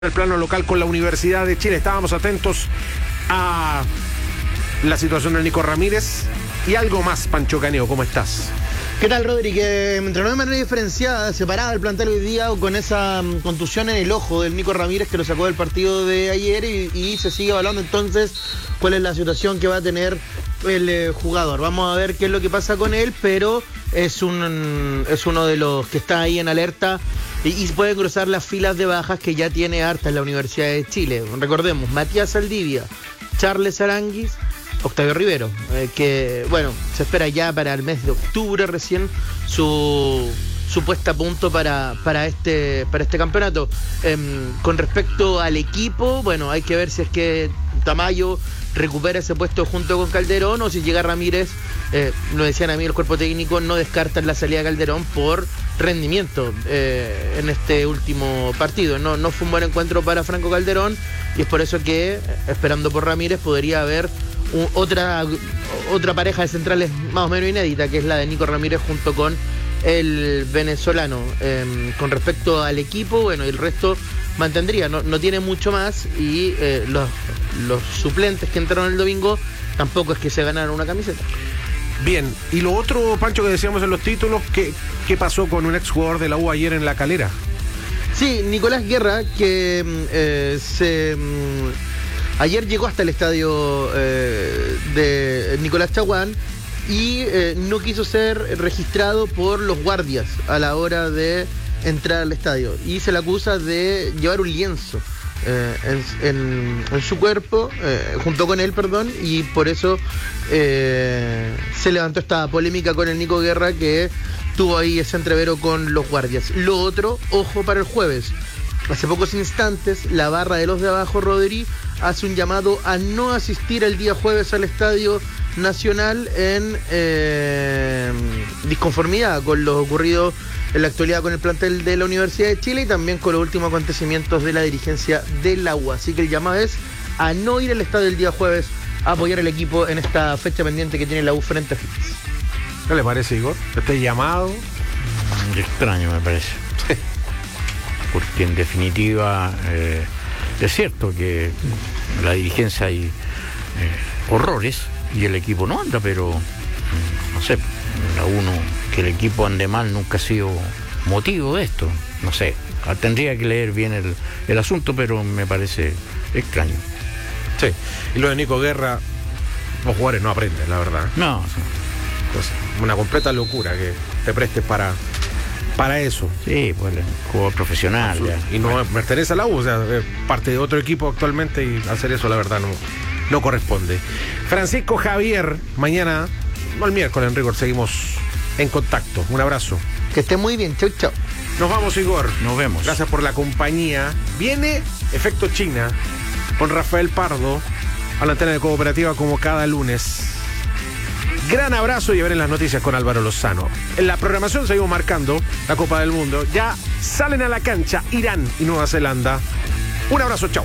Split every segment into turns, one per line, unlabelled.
el plano local con la Universidad de Chile. Estábamos atentos a la situación del Nico Ramírez y algo más. Pancho Caneo, ¿cómo estás?
¿Qué tal, Rodri? Que entrenó de manera diferenciada, separada el plantel hoy día con esa contusión en el ojo del Nico Ramírez que lo sacó del partido de ayer y se sigue evaluando entonces cuál es la situación que va a tener el jugador. Vamos a ver qué es lo que pasa con él, pero es uno de los que está ahí en alerta y puede cruzar las filas de bajas que ya tiene hartas la Universidad de Chile. Recordemos, Matías Saldivia, Charles Aranguis, Octavio Rivero, que bueno, se espera ya para el mes de octubre recién su puesta a punto para este campeonato. Con respecto al equipo, bueno, hay que ver si es que Tamayo recupera ese puesto junto con Calderón o si llega Ramírez. Lo decían a mí el cuerpo técnico, no descartan la salida de Calderón por rendimiento en este último partido. No fue un buen encuentro para Franco Calderón y es por eso que, esperando por Ramírez, podría haber otra pareja de centrales más o menos inédita, que es la de Nico Ramírez junto con el venezolano. Con respecto al equipo, bueno, el resto mantendría, no tiene mucho más y los suplentes que entraron el domingo tampoco es que se ganaron una camiseta.
Bien, y lo otro, Pancho, que decíamos en los títulos, ¿qué pasó con un exjugador de la U ayer en La Calera?
Sí, Nicolás Guerra, que ayer llegó hasta el estadio de Nicolás Chaguán y no quiso ser registrado por los guardias a la hora de entrar al estadio y se le acusa de llevar un lienzo en su cuerpo, junto con él, perdón, y por eso se levantó esta polémica con el Nico Guerra, que tuvo ahí ese entrevero con los guardias. Lo otro, ojo para el jueves. Hace pocos instantes, la barra de los de abajo, Rodri, hace un llamado a no asistir el día jueves al Estadio Nacional en disconformidad con lo ocurrido en la actualidad con el plantel de la Universidad de Chile y también con los últimos acontecimientos de la dirigencia del agua. Así que el llamado es a no ir al estadio el día jueves a apoyar al equipo en esta fecha pendiente que tiene la U frente a Fitness.
¿Qué le parece, Igor? Este llamado
extraño, me parece. Porque en definitiva es cierto que la dirigencia hay horrores y el equipo no anda, pero no sé, la uno que el equipo ande mal nunca ha sido motivo de esto. No sé, tendría que leer bien el asunto, pero me parece extraño.
Sí, y lo de Nico Guerra, los jugadores no aprenden, la verdad.
No.
Pues una completa locura que te prestes para eso.
Sí, pues el jugador profesional.
Y no pertenece a la U, o sea, parte de otro equipo actualmente y hacer eso, la verdad, no corresponde. Francisco Javier, mañana, no el miércoles, en rigor, seguimos en contacto. Un abrazo.
Que esté muy bien, chau, chau.
Nos vamos, Igor.
Nos vemos.
Gracias por la compañía. Viene Efecto China con Rafael Pardo a la antena de Cooperativa como cada lunes. Gran abrazo y a ver en las noticias con Álvaro Lozano. En la programación seguimos marcando la Copa del Mundo. Ya salen a la cancha Irán y Nueva Zelanda. Un abrazo, chao.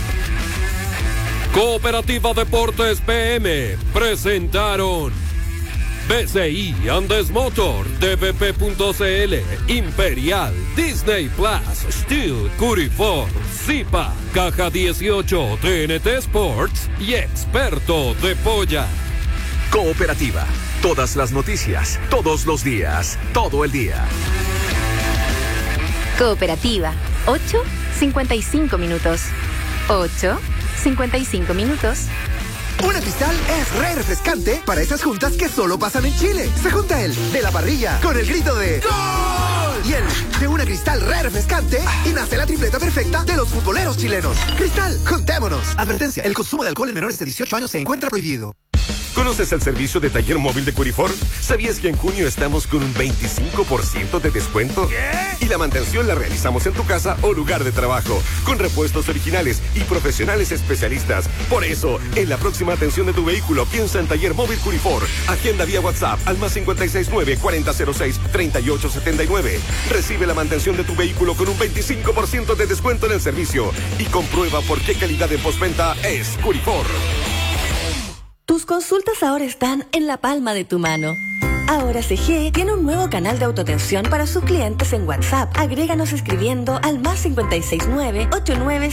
Cooperativa Deportes PM presentaron BCI Andes Motor, DVP.cl, Imperial, Disney Plus, Steel, Curifor, Zipa, Caja 18, TNT Sports y Experto de Polla.
Cooperativa. Todas las noticias, todos los días, todo el día.
Cooperativa. 8:55 minutos. 8:55 minutos.
Una Cristal es re refrescante para esas juntas que solo pasan en Chile. Se junta el de la parrilla con el grito de ¡Gol! Y el de una Cristal re refrescante y nace la tripleta perfecta de los futboleros chilenos. Cristal, juntémonos. Advertencia, el consumo de alcohol en menores de 18 años se encuentra prohibido.
¿Conoces el servicio de taller móvil de Curifor? ¿Sabías que en junio estamos con un 25% de descuento? ¿Qué? Y la mantención la realizamos en tu casa o lugar de trabajo, con repuestos originales y profesionales especialistas. Por eso, en la próxima atención de tu vehículo, piensa en Taller Móvil Curifor. Agenda vía WhatsApp al más 569-4006-3879. Recibe la mantención de tu vehículo con un 25% de descuento en el servicio y comprueba por qué calidad en postventa es Curifor.
Tus consultas ahora están en la palma de tu mano. Ahora CG tiene un nuevo canal de autoatención para sus clientes en WhatsApp. Agréganos escribiendo al +569 89